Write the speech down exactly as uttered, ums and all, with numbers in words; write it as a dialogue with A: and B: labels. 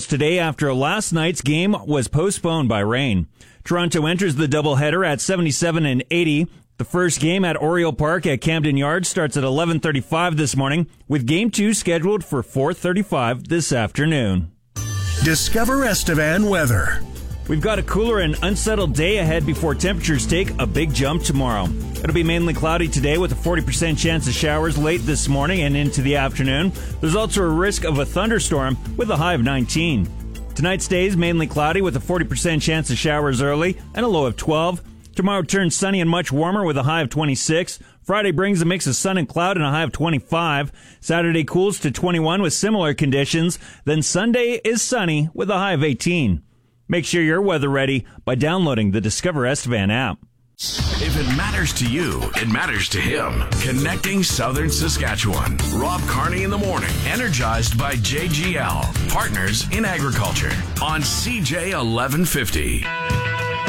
A: scheduled today after last night's game was postponed by rain. Toronto enters the doubleheader at seventy-seven and eighty. The first game at Oriole Park at Camden Yards starts at eleven thirty-five this morning, with Game two scheduled for four thirty-five this afternoon.
B: Discover Estevan weather.
A: We've got a cooler and unsettled day ahead before temperatures take a big jump tomorrow. It'll be mainly cloudy today with a forty percent chance of showers late this morning and into the afternoon. There's also a risk of a thunderstorm with a high of nineteen. Tonight stays mainly cloudy with a forty percent chance of showers early and a low of twelve. Tomorrow turns sunny and much warmer with a high of twenty-six. Friday brings a mix of sun and cloud and a high of twenty-five. Saturday cools to twenty-one with similar conditions. Then Sunday is sunny with a high of eighteen. Make sure you're weather ready by downloading the Discover Estevan app.
C: If it matters to you, it matters to him. Connecting Southern Saskatchewan. Rob Carney in the morning. Energized by J G L. Partners in Agriculture. On C J eleven fifty.